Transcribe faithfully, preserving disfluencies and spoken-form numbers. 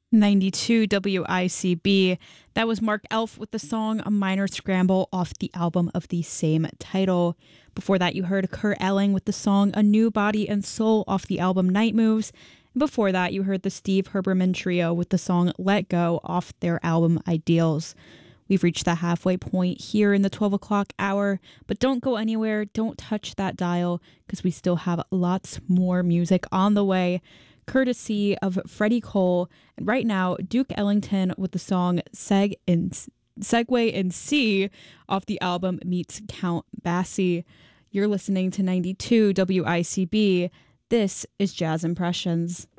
ninety-two W I C B. That was Mark Elf with the song A Minor Scramble off the album of the same title. Before that, you heard Kurt Elling with the song A New Body and Soul off the album Night Moves. And before that, you heard the Steve Herbermann Trio with the song Let Go off their album Ideals. We've reached the halfway point here in the twelve o'clock hour, but don't go anywhere. Don't touch that dial because we still have lots more music on the way, courtesy of Freddie Cole. And right now, Duke Ellington with the song Seg in, Segway in C off the album Meets Count Basie. You're listening to ninety-two W I C B. This is Jazz Impressions.